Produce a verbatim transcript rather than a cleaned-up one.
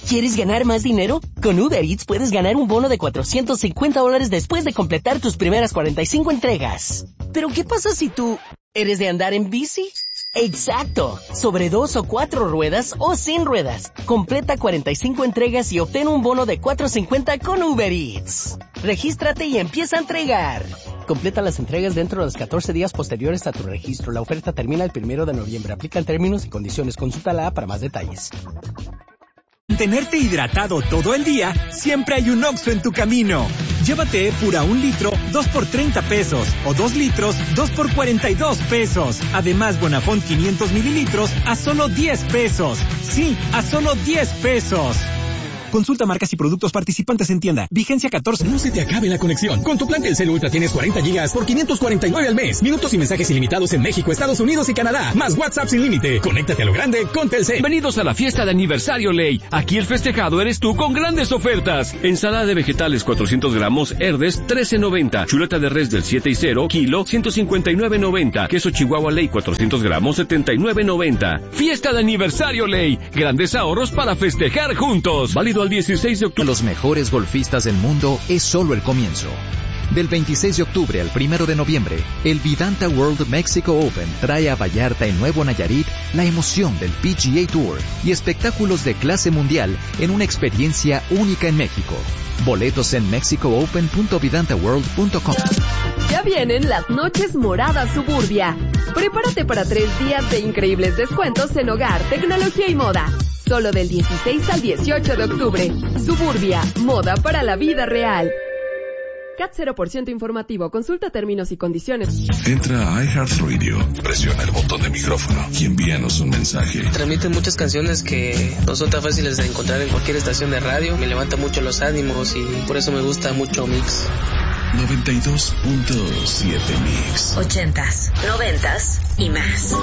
¿Quieres ganar más dinero? Con Uber Eats puedes ganar un bono de cuatrocientos cincuenta dólares después de completar tus primeras cuarenta y cinco entregas. ¿Pero qué pasa si tú eres de andar en bici? ¡Exacto! Sobre dos o cuatro ruedas o sin ruedas. Completa cuarenta y cinco entregas y obtén un bono de cuatrocientos cincuenta con Uber Eats. Regístrate y empieza a entregar. Completa las entregas dentro de los catorce días posteriores a tu registro. La oferta termina el primero de noviembre. Aplican términos y condiciones. Consulta la app para más detalles. Mantenerte hidratado todo el día, siempre hay un Oxxo en tu camino. Llévate Epura un litro, dos por treinta pesos. O dos litros, dos por cuarenta y dos pesos. Además, Bonafont quinientos mililitros a solo diez pesos. Sí, a solo diez pesos. Consulta marcas y productos participantes en tienda. Vigencia catorce. No se te acabe la conexión. Con tu plan Telcel Ultra tienes cuarenta gigas por quinientos cuarenta y nueve al mes. Minutos y mensajes ilimitados en México, Estados Unidos y Canadá. Más WhatsApp sin límite. Conéctate a lo grande con Telcel. Bienvenidos a la fiesta de aniversario Ley. Aquí el festejado eres tú con grandes ofertas. Ensalada de vegetales cuatrocientos gramos, Herdes trece noventa. Chuleta de res del siete y cero, kilo ciento cincuenta y nueve noventa. Queso Chihuahua Ley cuatrocientos gramos, setenta y nueve noventa. Fiesta de aniversario Ley. Grandes ahorros para festejar juntos. Válido al dieciséis de octubre. Los mejores golfistas del mundo es solo el comienzo. Del veintiséis de octubre al primero de noviembre, el Vidanta World Mexico Open trae a Vallarta en Nuevo Nayarit la emoción del P G A Tour y espectáculos de clase mundial en una experiencia única en México. Boletos en mexico open punto vidanta world punto com. Ya vienen las noches moradas Suburbia. Prepárate para tres días de increíbles descuentos en hogar, tecnología y moda. Solo del dieciséis al dieciocho de octubre. Suburbia, moda para la vida real. C A T cero por ciento informativo. Consulta términos y condiciones. Entra a iHeartRadio, presiona el botón de micrófono y envíanos un mensaje. Transmiten muchas canciones que no son tan fáciles de encontrar en cualquier estación de radio. Me levanta mucho los ánimos y por eso me gusta mucho Mix. noventa y dos punto siete Mix. Ochentas, noventas y más.